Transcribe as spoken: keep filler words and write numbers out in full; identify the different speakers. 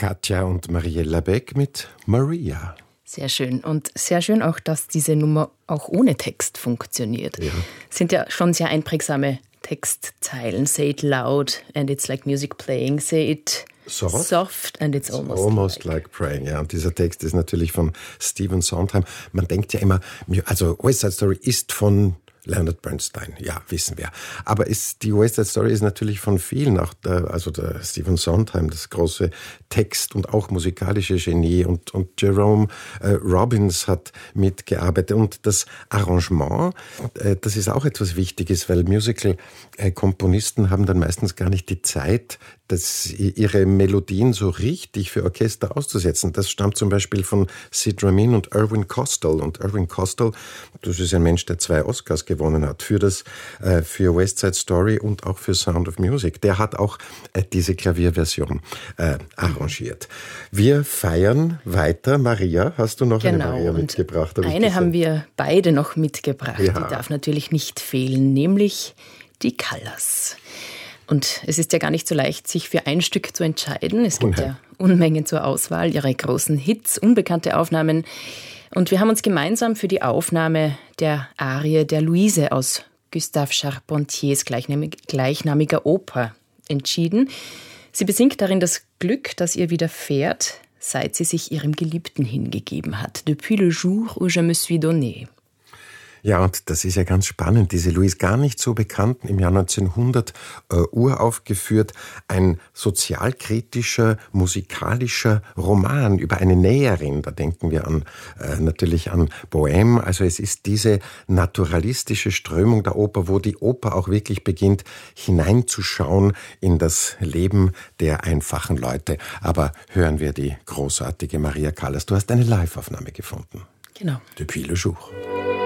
Speaker 1: Katja und Mariella Beck mit Maria.
Speaker 2: Sehr schön. Und sehr schön auch, dass diese Nummer auch ohne Text funktioniert. Ja. Sind ja schon sehr einprägsame Textzeilen. Say it loud and it's like music playing. Say it soft, soft and it's, it's almost,
Speaker 1: almost
Speaker 2: like.
Speaker 1: like praying. Ja, und dieser Text ist natürlich von Stephen Sondheim. Man denkt ja immer, also West Side Story ist von Leonard Bernstein, ja, wissen wir. Aber ist, die West Side Story ist natürlich von vielen, auch der, also der Stephen Sondheim, das große Text- und auch musikalische Genie, und, und Jerome äh, Robbins hat mitgearbeitet. Und das Arrangement, äh, das ist auch etwas Wichtiges, weil Musical-Komponisten haben dann meistens gar nicht die Zeit, das, ihre Melodien so richtig für Orchester auszusetzen. Das stammt zum Beispiel von Sid Ramin und Irwin Kostal. Und Irwin Kostal, das ist ein Mensch, der zwei Oscars gewonnen hat für das, äh, für West Side Story und auch für Sound of Music. Der hat auch äh, diese Klavierversion äh, arrangiert. Wir feiern weiter. Maria, hast du noch
Speaker 2: genau,
Speaker 1: eine Maria mitgebracht?
Speaker 2: Hab eine haben wir beide noch mitgebracht. Ja. Die darf natürlich nicht fehlen, nämlich die Callas. Und es ist ja gar nicht so leicht, sich für ein Stück zu entscheiden. Es gibt ja Unmengen zur Auswahl, ihre großen Hits, unbekannte Aufnahmen. Und wir haben uns gemeinsam für die Aufnahme der Arie der Luise aus Gustave Charpentiers gleichnamiger Oper entschieden. Sie besingt darin das Glück, das ihr widerfährt, seit sie sich ihrem Geliebten hingegeben hat. Depuis le jour où je me suis donné.
Speaker 1: Ja, und das ist ja ganz spannend. Diese Louise, gar nicht so bekannt, im Jahr neunzehnhundert äh, uraufgeführt, ein sozialkritischer, musikalischer Roman über eine Näherin. Da denken wir an äh, natürlich an Bohème. Also es ist diese naturalistische Strömung der Oper, wo die Oper auch wirklich beginnt, hineinzuschauen in das Leben der einfachen Leute. Aber hören wir die großartige Maria Callas. Du hast eine Live-Aufnahme gefunden.
Speaker 2: Genau.
Speaker 1: Depuis le jour.